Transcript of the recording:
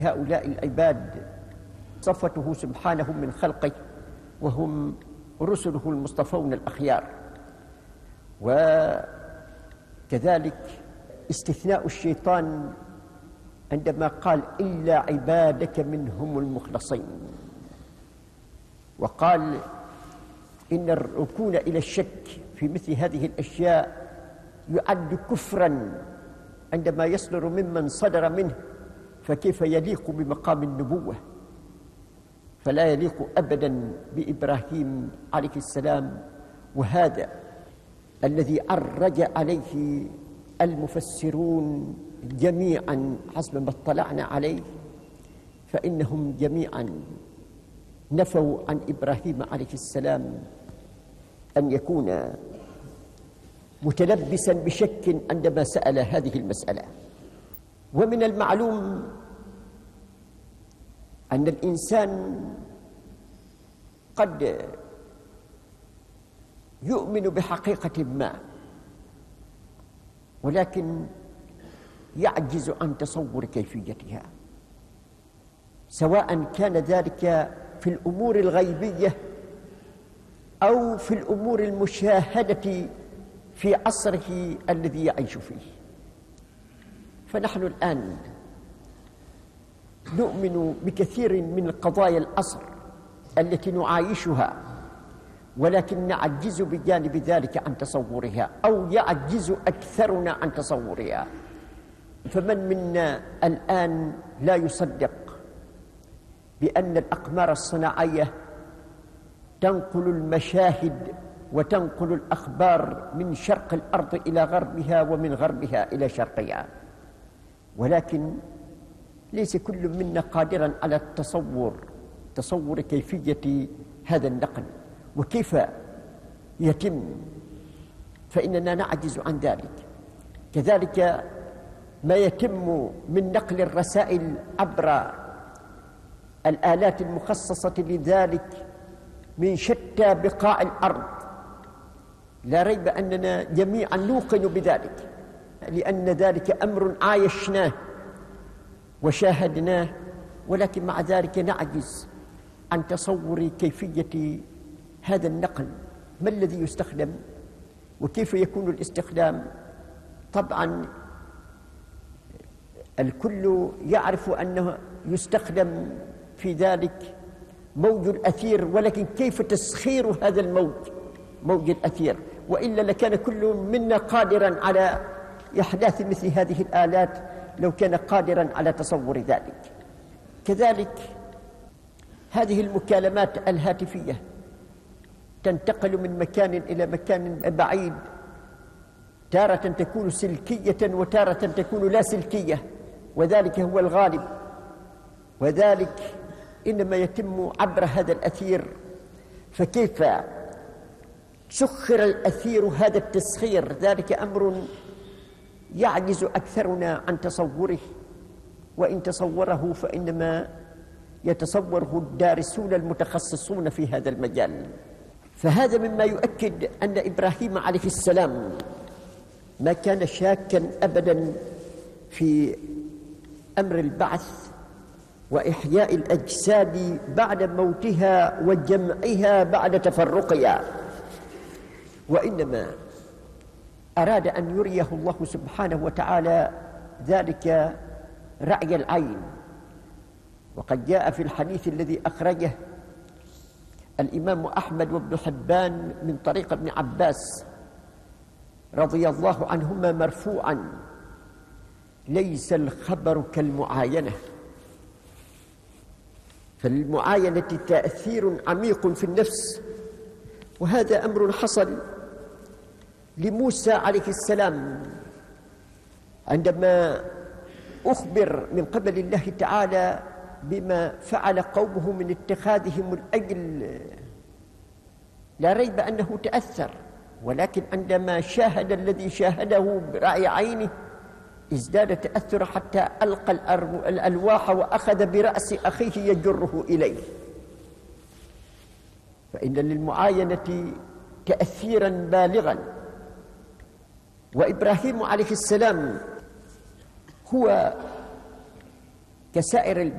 هؤلاء العباد صفته سبحانه من خلقه، وهم رسله المصطفون الأخيار. وكذلك استثناء الشيطان عندما قال إلا عبادك منهم المخلصين، وقال إن الركون إلى الشك في مثل هذه الأشياء يعد كفرا عندما يصدر ممن صدر منه، فكيف يليق بمقام النبوة؟ فلا يليق أبدا بإبراهيم عليه السلام. وهذا الذي عرج عليه المفسرون جميعا حسب ما اطلعنا عليه، فإنهم جميعا نفوا عن إبراهيم عليه السلام أن يكون متلبسا بشك عندما سأل هذه المسألة. ومن المعلوم أن الإنسان قد يؤمن بحقيقة ما، ولكن يعجز عن تصور كيفيتها، سواء كان ذلك في الأمور الغيبية أو في الأمور المشاهدة في عصره الذي يعيش فيه. فنحن الآن نؤمن بكثير من قضايا العصر التي نعايشها، ولكن نعجز بجانب ذلك عن تصورها، أو يعجز أكثرنا عن تصورها. فمن منا الآن لا يصدق بأن الأقمار الصناعية تنقل المشاهد وتنقل الأخبار من شرق الأرض إلى غربها ومن غربها إلى شرقها؟ ولكن ليس كل منا قادرا على تصور كيفية هذا النقل وكيف يتم، فإننا نعجز عن ذلك. كذلك ما يتم من نقل الرسائل عبر الآلات المخصصة لذلك من شتى بقاع الأرض، لا ريب أننا جميعا نوقن بذلك، لأن ذلك أمر عايشناه وشاهدناه، ولكن مع ذلك نعجز عن تصور كيفية هذا النقل. ما الذي يستخدم وكيف يكون الاستخدام؟ طبعا الكل يعرف أنه يستخدم في ذلك موج الأثير، ولكن كيف تسخير هذا الموج، موج الأثير؟ وإلا لكان كل منا قادرا على إحداث مثل هذه الآلات لو كان قادرا على تصور ذلك. كذلك هذه المكالمات الهاتفية تنتقل من مكان إلى مكان بعيد، تارة تكون سلكية وتارة تكون لا سلكية، وذلك هو الغالب، وذلك إنما يتم عبر هذا الأثير. فكيف سخر الأثير هذا التسخير؟ ذلك أمر يعجز أكثرنا عن تصوره، وإن تصوره فإنما يتصوره الدارسون المتخصصون في هذا المجال. فهذا مما يؤكد أن إبراهيم عليه السلام ما كان شاكا أبدا في أمر البعث وإحياء الأجساد بعد موتها وجمعها بعد تفرقها، وإنما أراد أن يريه الله سبحانه وتعالى ذلك رأي العين. وقد جاء في الحديث الذي أخرجه الإمام أحمد وابن حبان من طريق ابن عباس رضي الله عنهما مرفوعا: ليس الخبر كالمعاينة، فالمعاينة تأثير عميق في النفس. وهذا أمر حصل لموسى عليه السلام عندما أخبر من قبل الله تعالى بما فعل قومه من اتخاذهم العجل. لا ريب أنه تأثر، ولكن عندما شاهد الذي شاهده برأي عينه ازداد تأثر حتى ألقى الألواح وأخذ برأس أخيه يجره إليه. فإن للمعاينة تأثيرا بالغا. وإبراهيم عليه السلام هو كسائر